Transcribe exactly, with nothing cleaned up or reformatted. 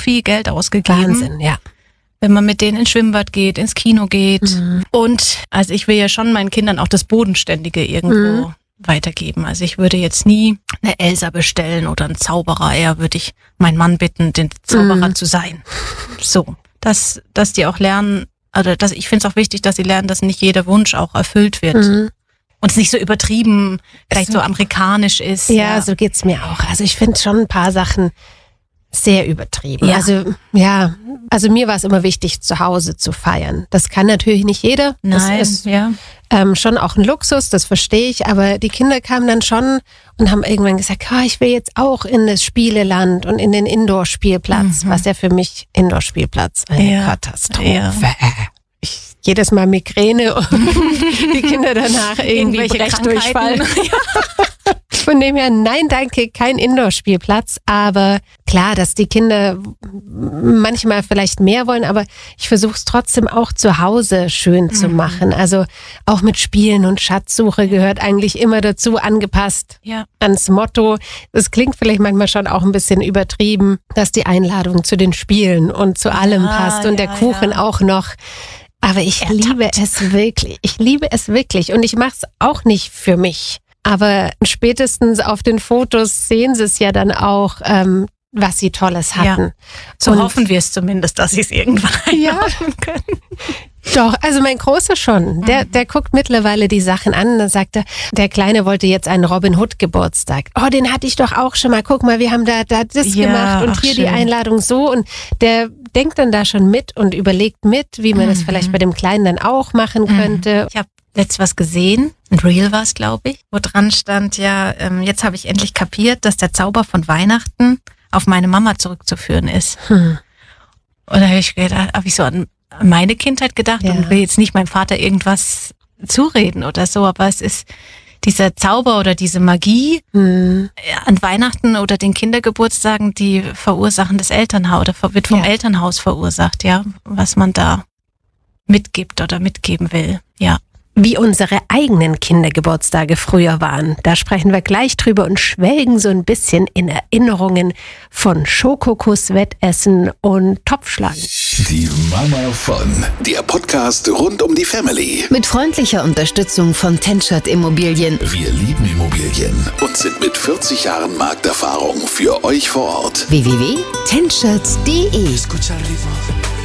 viel Geld ausgegeben. Wahnsinn, ja. Wenn man mit denen ins Schwimmbad geht, ins Kino geht. Mhm. Und also ich will ja schon meinen Kindern auch das Bodenständige irgendwo mhm. weitergeben. Also ich würde jetzt nie eine Elsa bestellen oder einen Zauberer. Eher würde ich meinen Mann bitten, den Zauberer mhm. zu sein. So, dass, dass die auch lernen, also dass, ich finde es auch wichtig, dass sie lernen, dass nicht jeder Wunsch auch erfüllt wird. Mhm. Und es nicht so übertrieben, vielleicht so, so amerikanisch ist. Ja, ja, so geht's mir auch. Also ich finde schon ein paar Sachen sehr übertrieben. Ja. Also ja, also mir war es immer wichtig, zu Hause zu feiern. Das kann natürlich nicht jeder. Nein, das ist ja. ähm, schon auch ein Luxus, das verstehe ich. Aber die Kinder kamen dann schon und haben irgendwann gesagt, oh, ich will jetzt auch in das Spieleland und in den Indoor-Spielplatz, mhm. was ja für mich Indoor-Spielplatz eine ja. Katastrophe. Ja. Ich jedes Mal Migräne und die Kinder danach irgendwie Brechdurchfall. Von dem her, nein, danke, kein Indoor-Spielplatz. Aber klar, dass die Kinder manchmal vielleicht mehr wollen, aber ich versuche es trotzdem auch zu Hause schön mhm. zu machen. Also auch mit Spielen und Schatzsuche gehört eigentlich immer dazu, angepasst ja. ans Motto. Das klingt vielleicht manchmal schon auch ein bisschen übertrieben, dass die Einladung zu den Spielen und zu allem ja, passt und ja, der Kuchen ja. auch noch. Aber ich Ertappt. liebe es wirklich. Ich liebe es wirklich. Und ich mache es auch nicht für mich. Aber spätestens auf den Fotos sehen sie es ja dann auch, ähm, was sie Tolles hatten. Ja. So und hoffen wir es zumindest, dass sie es irgendwann ja. können. Doch, also mein Großer schon. Der, der guckt mittlerweile die Sachen an. Dann sagt er, der Kleine wollte jetzt einen Robin Hood Geburtstag. Oh, den hatte ich doch auch schon mal. Guck mal, wir haben da, da das ja, gemacht und hier schön. Die Einladung so. Und der denkt dann da schon mit und überlegt mit, wie man mhm. das vielleicht bei dem Kleinen dann auch machen könnte. Ich habe letztes was gesehen, ein Reel war es, glaube ich, wo dran stand, ja, ähm, jetzt habe ich endlich kapiert, dass der Zauber von Weihnachten auf meine Mama zurückzuführen ist. Hm. Und da habe ich gedacht, habe ich so an meine Kindheit gedacht ja. und will jetzt nicht meinem Vater irgendwas zureden oder so, aber es ist dieser Zauber oder diese Magie hm. an Weihnachten oder den Kindergeburtstagen, die verursachen das Elternhaus oder wird vom ja. Elternhaus verursacht, ja, was man da mitgibt oder mitgeben will, ja. Wie unsere eigenen Kindergeburtstage früher waren. Da sprechen wir gleich drüber und schwelgen so ein bisschen in Erinnerungen von Schokokuss, Wettessen und Topfschlagen. Die Mama von, der Podcast rund um die Family. Mit freundlicher Unterstützung von Tenschert Immobilien. Wir lieben Immobilien und sind mit vierzig Jahren Markterfahrung für euch vor Ort. w w w punkt tenschert punkt d e